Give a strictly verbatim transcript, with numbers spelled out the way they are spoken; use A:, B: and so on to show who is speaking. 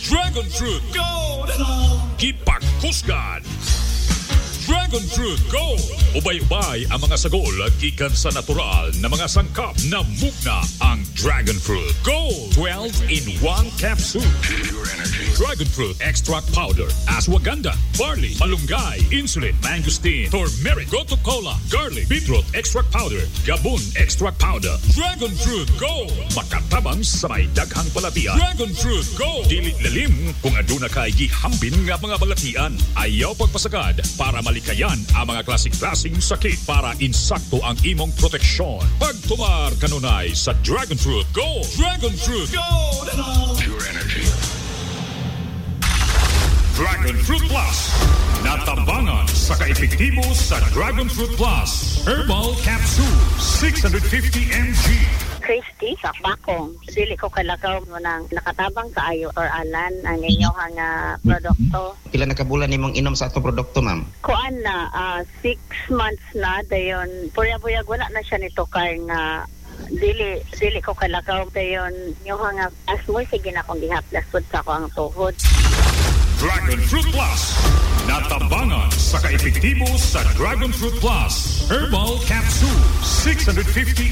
A: Dragon Fruit Gold! Kipagkusgan! Dragon Fruit Gold! Ubay-ubay ang mga sagol gikan sa natural na mga sangkap na mugna ang Dragon Fruit Gold. twelve in one capsule.
B: Pure energy.
A: Dragon Fruit Extract Powder, Ashwagandha, Barley, Malunggay, Insulin, Mangosteen, Turmeric, Gotu Cola, Garlic, Beetroot Extract Powder, Gabon Extract Powder. Dragon Fruit Gold! Makatabang sa may daghang balatian. Dragon Fruit Gold! Dili lalim kung aduna kay gihambin nga mga balatian. Ayaw pagpasagad para malikayan ang mga klasik-klasing sakit para insakto ang imong proteksyon. Pagtumar kanunay sa Dragon Fruit Gold! Dragon Fruit Gold!
B: Pure energy.
A: Dragon Fruit Plus. Natambangan sa kaepektibo sa Dragon Fruit Plus. Herbal Capsule, six hundred fifty milligrams.
C: Christy sa Bakong. Dili ko kalakaw mo nang nakatabang kaayo or alan ang inyong nga produkto.
D: Pila na kabulan nimong inom sa atong produkto, ma'am?
C: Kuan na, uh, six months na, dayon, puyag-puyag wala na siya nito kay nga dili dili ko kalakaw dayon yung nga asmoy sige na kong gihaplas pud sa ko ang tuhod.
A: Dragon Fruit Plus. Natambangan sa kaepektibo sa Dragon Fruit Plus. Herbal Capsule, six hundred fifty